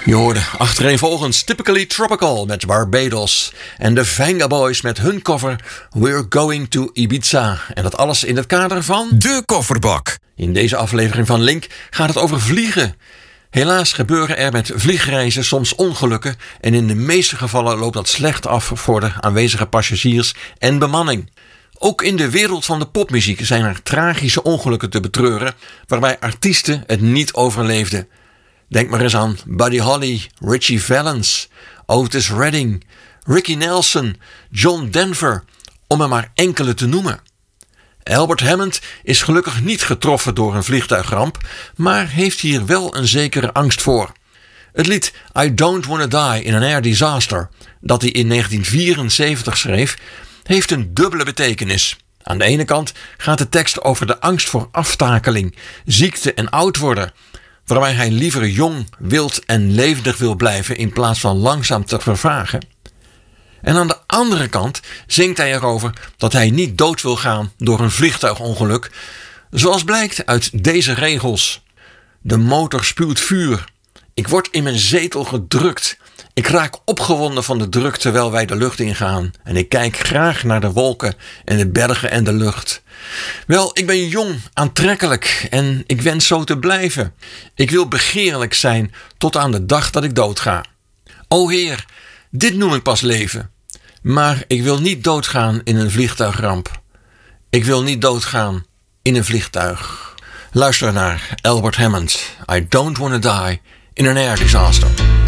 Je hoorde achtereenvolgens Typically Tropical met Barbados en de Venga Boys met hun cover We're Going to Ibiza. En dat alles in het kader van De Kofferbak. In deze aflevering van Link gaat het over vliegen. Helaas gebeuren er met vliegreizen soms ongelukken en in de meeste gevallen loopt dat slecht af voor de aanwezige passagiers en bemanning. Ook in de wereld van de popmuziek zijn er tragische ongelukken te betreuren waarbij artiesten het niet overleefden. Denk maar eens aan Buddy Holly, Ritchie Valens, Otis Redding, Ricky Nelson, John Denver, om er maar enkele te noemen. Albert Hammond is gelukkig niet getroffen door een vliegtuigramp, maar heeft hier wel een zekere angst voor. Het lied I Don't Wanna Die in an Air Disaster, dat hij in 1974 schreef, heeft een dubbele betekenis. Aan de ene kant gaat de tekst over de angst voor aftakeling, ziekte en oud worden, waarbij hij liever jong, wild en levendig wil blijven in plaats van langzaam te vervagen. En aan de andere kant zingt hij erover dat hij niet dood wil gaan door een vliegtuigongeluk, zoals blijkt uit deze regels. De motor spuwt vuur. Ik word in mijn zetel gedrukt. Ik raak opgewonden van de druk terwijl wij de lucht ingaan. En ik kijk graag naar de wolken en de bergen en de lucht. Wel, ik ben jong, aantrekkelijk en ik wens zo te blijven. Ik wil begeerlijk zijn tot aan de dag dat ik doodga. O Heer, dit noem ik pas leven. Maar ik wil niet doodgaan in een vliegtuigramp. Ik wil niet doodgaan in een vliegtuig. Luister naar Albert Hammond. I don't wanna die in an air disaster.